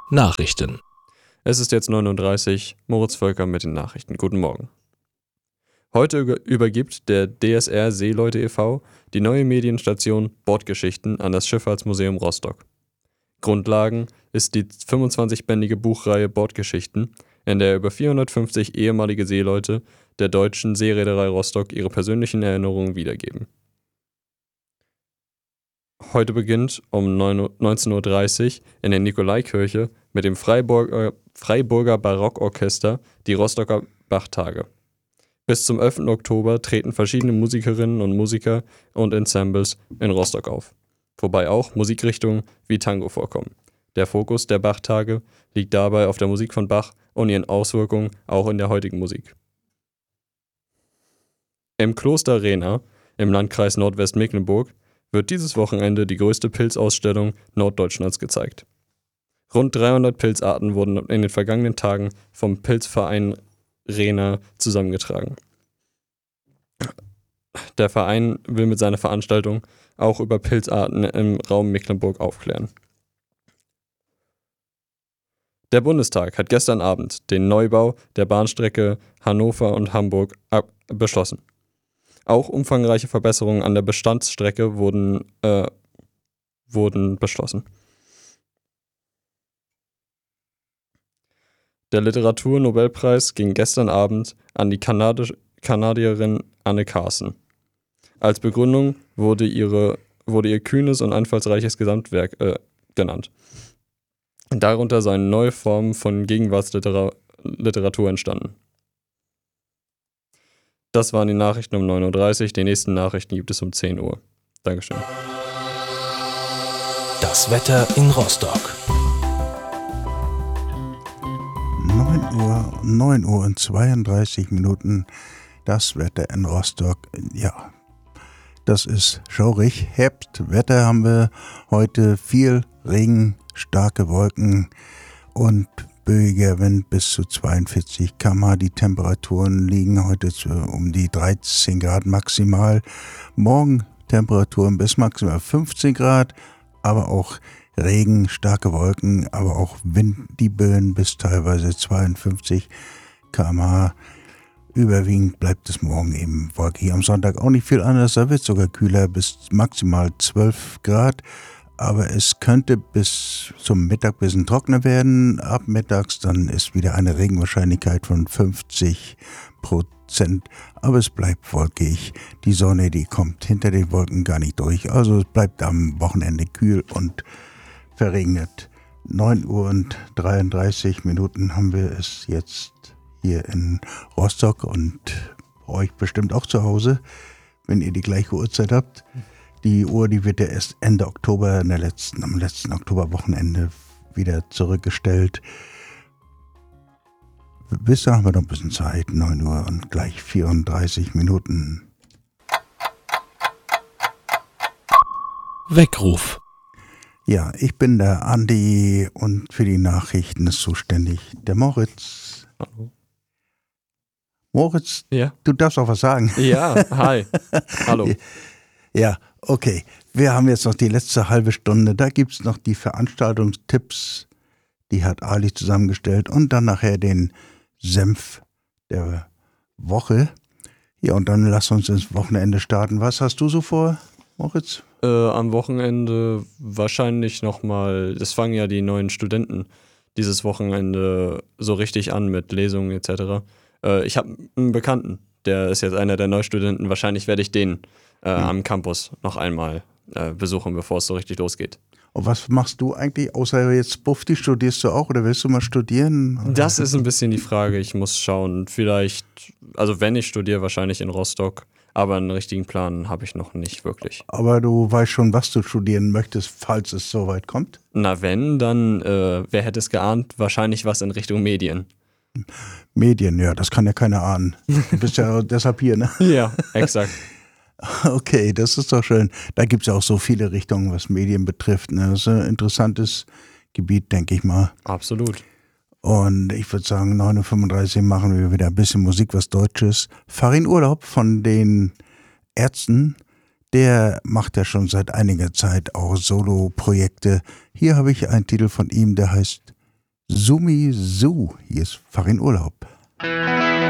Nachrichten. Es ist jetzt 9:30 Uhr, Moritz Völker mit den Nachrichten. Guten Morgen. Heute übergibt der DSR Seeleute e.V. die neue Medienstation Bordgeschichten an das Schifffahrtsmuseum Rostock. Grundlagen ist die 25-bändige Buchreihe Bordgeschichten, in der über 450 ehemalige Seeleute der Deutschen Seereederei Rostock ihre persönlichen Erinnerungen wiedergeben. Heute beginnt um 19:30 Uhr in der Nikolaikirche mit dem Freiburger Barockorchester die Rostocker Bachtage. Bis zum 11. Oktober treten verschiedene Musikerinnen und Musiker und Ensembles in Rostock auf, wobei auch Musikrichtungen wie Tango vorkommen. Der Fokus der Bachtage liegt dabei auf der Musik von Bach und ihren Auswirkungen auch in der heutigen Musik. Im Kloster Rehna im Landkreis Nordwestmecklenburg wird dieses Wochenende die größte Pilzausstellung Norddeutschlands gezeigt. Rund 300 Pilzarten wurden in den vergangenen Tagen vom Pilzverein Rehna zusammengetragen. Der Verein will mit seiner Veranstaltung auch über Pilzarten im Raum Mecklenburg aufklären. Der Bundestag hat gestern Abend den Neubau der Bahnstrecke Hannover und Hamburg beschlossen. Auch umfangreiche Verbesserungen an der Bestandsstrecke wurden beschlossen. Der Literaturnobelpreis ging gestern Abend an die Kanadierin Anne Carson. Als Begründung wurde ihr kühnes und einfallsreiches Gesamtwerk genannt. Darunter seien neue Formen von Gegenwartsliteratur entstanden. Das waren die Nachrichten um 9:30 Uhr. Die nächsten Nachrichten gibt es um 10 Uhr. Dankeschön. Das Wetter in Rostock. 9 Uhr und 32 Minuten. Das Wetter in Rostock. Ja, das ist schaurig. Herbstwetter haben wir heute. Viel Regen, starke Wolken und böiger Wind bis zu 42 km/h. Die Temperaturen liegen heute um die 13 Grad maximal. Morgen Temperaturen bis maximal 15 Grad, aber auch Regen, starke Wolken, aber auch Wind, die Böen bis teilweise 52 km/h. Überwiegend bleibt es morgen eben wolkig. Am Sonntag auch nicht viel anders, da wird es sogar kühler bis maximal 12 Grad. Aber es könnte bis zum Mittag ein bisschen trockener werden. Ab mittags dann ist wieder eine Regenwahrscheinlichkeit von 50%. Aber es bleibt wolkig. Die Sonne, die kommt hinter den Wolken gar nicht durch. Also es bleibt am Wochenende kühl und verregnet. 9 Uhr und 33 Minuten haben wir es jetzt hier in Rostock und euch bestimmt auch zu Hause, wenn ihr die gleiche Uhrzeit habt. Die Uhr, die wird ja erst Ende Oktober, am letzten Oktoberwochenende wieder zurückgestellt. Bis dahin haben wir noch ein bisschen Zeit, 9 Uhr und gleich 34 Minuten. Weckruf. Ja, ich bin der Andi und für die Nachrichten ist zuständig der Moritz. Hallo. Moritz, Ja. Du darfst auch was sagen. Ja, hi. Hallo. Ja, okay. Wir haben jetzt noch die letzte halbe Stunde. Da gibt es noch die Veranstaltungstipps. Die hat Ali zusammengestellt. Und dann nachher den Senf der Woche. Ja, und dann lass uns ins Wochenende starten. Was hast du so vor, Moritz? Am Wochenende wahrscheinlich nochmal, es fangen ja die neuen Studenten dieses Wochenende so richtig an mit Lesungen etc. Ich habe einen Bekannten, der ist jetzt einer der Neustudenten. Wahrscheinlich werde ich den am Campus noch einmal besuchen, bevor es so richtig losgeht. Und was machst du eigentlich, außer jetzt Bufti, studierst du auch oder willst du mal studieren? Das ist ein bisschen die Frage. Ich muss schauen, vielleicht, also wenn ich studiere, wahrscheinlich in Rostock, aber einen richtigen Plan habe ich noch nicht wirklich. Aber du weißt schon, was du studieren möchtest, falls es soweit kommt? Na wenn, dann, wer hätte es geahnt, wahrscheinlich was in Richtung Medien. Medien, ja, das kann ja keiner ahnen. Du bist ja deshalb hier, ne? Ja, exakt. Okay, das ist doch schön. Da gibt es ja auch so viele Richtungen, was Medien betrifft. Ne? Das ist ein interessantes Gebiet, denke ich mal. Absolut. Und ich würde sagen, 9:35 Uhr machen wir wieder ein bisschen Musik, was Deutsches. Farin Urlaub von den Ärzten, der macht ja schon seit einiger Zeit auch Solo-Projekte. Hier habe ich einen Titel von ihm, der heißt Sumi Su. Hier ist Farin Urlaub.